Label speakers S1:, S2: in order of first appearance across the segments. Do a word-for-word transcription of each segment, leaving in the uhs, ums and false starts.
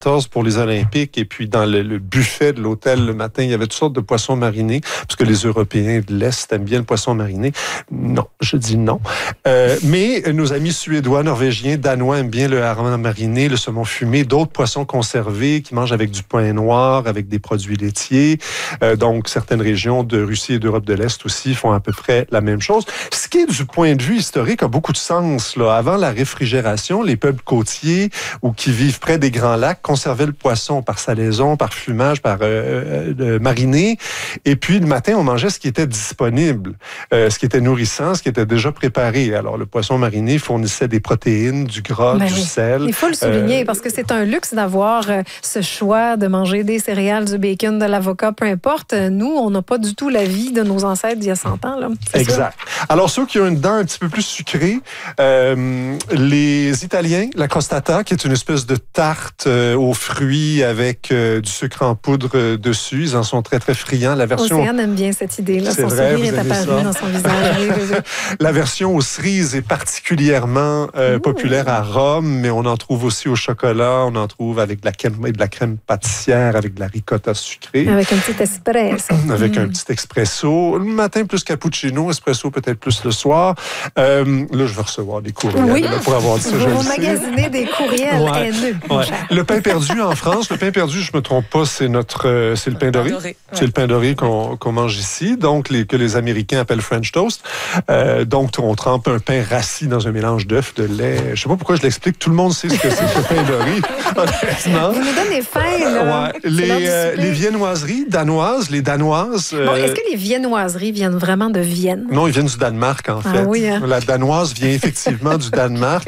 S1: quatorze pour les Olympiques et puis dans le, le buffet de l'hôtel le matin, il y avait toutes sortes de poissons marinés parce que les Européens de l'Est aiment bien le poisson mariné. Non, je dis non. Euh, mais nos amis suédois, norvégiens, danois aiment bien le hareng mariné, le saumon fumé, d'autres poissons conservés qui mangent avec du pain noir, avec des produits laitiers. Euh, donc, certaines régions de Russie et d'Europe de l'Est aussi font à peu près la même chose. Ce qui, du point de vue historique, a beaucoup de sens. Là. Avant la réfrigération, les peuples côtiers ou qui vivent près des grands lacs conservaient le poisson par salaison, par fumage, par euh, euh, mariné. Et puis, le matin, on mangeait ce qui était disponible, euh, ce qui était nourrissant, ce qui était déjà préparé. Alors, le poisson mariné fournissait des protéines, du gras,
S2: ben
S1: du
S2: oui.
S1: sel.
S2: Il faut le souligner
S1: euh,
S2: parce que c'est un luxe d'avoir euh, ce choix de manger des céréales, du bacon, de l'avocat, peu importe. Nous, on n'a pas du tout la vie de nos ancêtres d'il y a cent ans. Là.
S1: Exact. Ça. Alors, ceux qui ont une dent un petit peu plus sucrée, euh, les Italiens, la crostata, qui est une espèce de tarte euh, aux fruits avec euh, du sucre en poudre euh, dessus, ils en sont très, très friands. La version...
S2: Océane aime bien cette idée-là.
S1: C'est
S2: Son
S1: vrai,
S2: sourire est apparu ça. Dans son visage. Oui, oui, oui.
S1: La version aux cerises est particulièrement euh, populaire à Rome, mais on en trouve aussi au chocolat, on en trouve avec de la crème, de la crème pâtissière, avec de la ricotta sucrée.
S2: Avec un petit espresso.
S1: Avec
S2: mm.
S1: un petit expresso. Le matin, plus cappuccino, espresso peut-être plus le soir. Euh, là, je vais recevoir des courriels
S2: oui.
S1: là, pour avoir dit ça.
S2: Vous magasinez des courriels
S1: ouais.
S2: haineux.
S1: Ouais. Le pain perdu en France, le pain perdu, je me trompe pas, c'est notre, euh, c'est le pain doré.
S3: doré.
S1: C'est
S3: ouais.
S1: le pain doré qu'on, qu'on mange ici, donc les, que les Américains appellent French toast. Euh, donc, on trempe un pain rassis dans un mélange d'œufs, de lait. Je sais pas pourquoi je l'explique. Tout le monde sait ce que c'est le pain doré. Honnêtement.
S2: Vous nous donnez faim, là.
S1: Ouais. Les, euh, les viennoiseries danoises, les danoises.
S2: Bon,
S1: euh,
S2: est-ce que les viennoiseries viennent vraiment de Vienne?
S1: Non, ils viennent du Danemark, en fait.
S2: Ah oui, hein?
S1: La danoise vient effectivement du Danemark.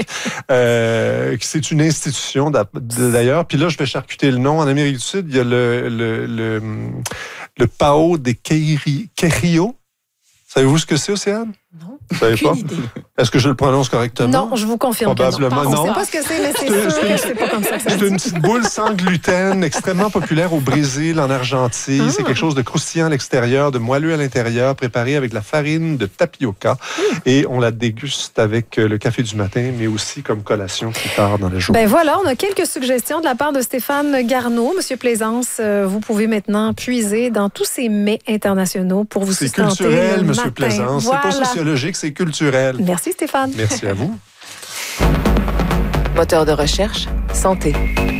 S1: Euh, c'est une institution, d'ailleurs. Puis là, je vais charcuter le nom. En Amérique du Sud, il y a le, le, le, le Pao de Queijo. Savez-vous ce que c'est, Océane?
S3: Non,
S1: vous savez
S3: aucune
S1: pas?
S3: idée.
S1: Est-ce que je le prononce correctement?
S2: Non, je vous confirme
S1: Probablement
S2: que non.
S1: non.
S2: On ne sait pas ce que c'est, mais c'est, c'est sûr que c'est pas comme ça que ça
S1: C'est une petite boule sans gluten, extrêmement populaire au Brésil, en Argentine. Ah. C'est quelque chose de croustillant à l'extérieur, de moelleux à l'intérieur, préparé avec de la farine de tapioca. Mm. Et on la déguste avec le café du matin, mais aussi comme collation plus tard dans la journée.
S2: Ben voilà, on a quelques suggestions de la part de Stéphane Garneau. Monsieur Plaisance, vous pouvez maintenant puiser dans tous ces mets internationaux pour vous sustenter.
S1: C'est culturel, Monsieur
S2: matin.
S1: Plaisance.
S2: Voilà.
S1: C'est pas sociologique, c'est culturel.
S2: Merci Stéphane.
S1: Merci à vous.
S4: Moteur de recherche, santé.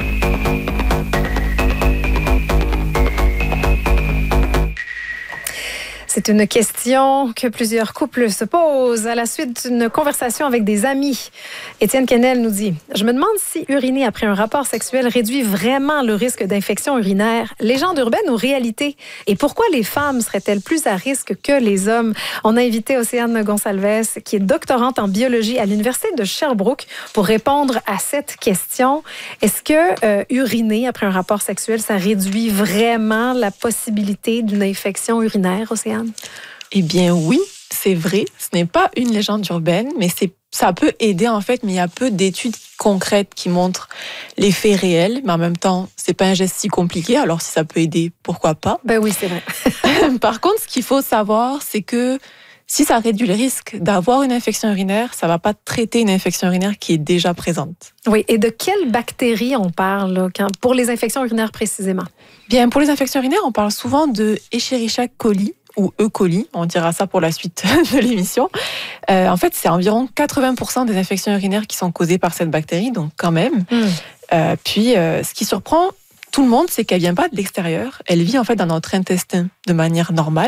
S2: C'est une question que plusieurs couples se posent à la suite d'une conversation avec des amis. Étienne Kennel nous dit « Je me demande si uriner après un rapport sexuel réduit vraiment le risque d'infection urinaire. Légende urbaine ou réalité? Et pourquoi les femmes seraient-elles plus à risque que les hommes? » On a invité Océane Gonsalves, qui est doctorante en biologie à l'Université de Sherbrooke, pour répondre à cette question. Est-ce que euh, uriner après un rapport sexuel, ça réduit vraiment la possibilité d'une infection urinaire, Océane?
S3: Eh bien oui, c'est vrai. Ce n'est pas une légende urbaine, mais c'est, ça peut aider en fait, mais il y a peu d'études concrètes qui montrent l'effet réel, mais en même temps, c'est pas un geste si compliqué, alors si ça peut aider, pourquoi pas?
S2: Ben oui, c'est vrai.
S3: Par contre, ce qu'il faut savoir, c'est que si ça réduit le risque d'avoir une infection urinaire, ça ne va pas traiter une infection urinaire qui est déjà présente.
S2: Oui, et de quelles bactéries on parle là, quand, pour les infections urinaires précisément?
S3: Bien, pour les infections urinaires, on parle souvent de Escherichia coli, ou E. coli, on dira ça pour la suite de l'émission. Euh, en fait, c'est environ quatre-vingts pour cent des infections urinaires qui sont causées par cette bactérie, donc quand même. Mm. Euh, puis, euh, ce qui surprend tout le monde, c'est qu'elle ne vient pas de l'extérieur. Elle vit en fait dans notre intestin de manière normale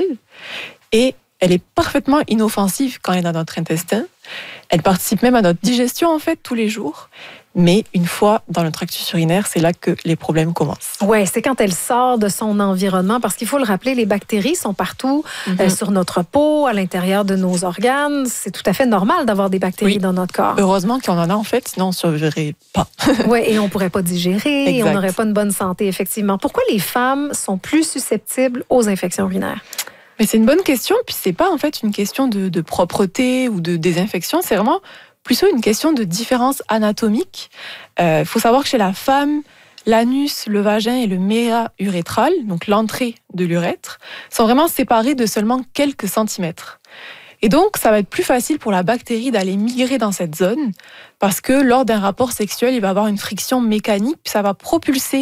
S3: et elle est parfaitement inoffensive quand elle est dans notre intestin. Elle participe même à notre digestion en fait tous les jours. Mais une fois dans le tractus urinaire, c'est là que les problèmes commencent.
S2: Oui, c'est quand elle sort de son environnement, parce qu'il faut le rappeler, les bactéries sont partout, mm-hmm. euh, sur notre peau, à l'intérieur de nos organes. C'est tout à fait normal d'avoir des bactéries oui. dans notre corps.
S3: Heureusement qu'on en a en fait, sinon on ne survivrait pas.
S2: Oui, et on ne pourrait pas digérer,
S3: exact.
S2: Et on n'aurait pas une bonne santé, effectivement. Pourquoi les femmes sont plus susceptibles aux infections urinaires?
S3: Mais c'est une bonne question, puis c'est pas en fait une question de, de propreté ou de désinfection, c'est vraiment plutôt une question de différence anatomique. Il euh, faut savoir que chez la femme, l'anus, le vagin et le méa urétral, donc l'entrée de l'urètre, sont vraiment séparés de seulement quelques centimètres. Et donc, ça va être plus facile pour la bactérie d'aller migrer dans cette zone parce que lors d'un rapport sexuel, il va y avoir une friction mécanique, puis ça va propulser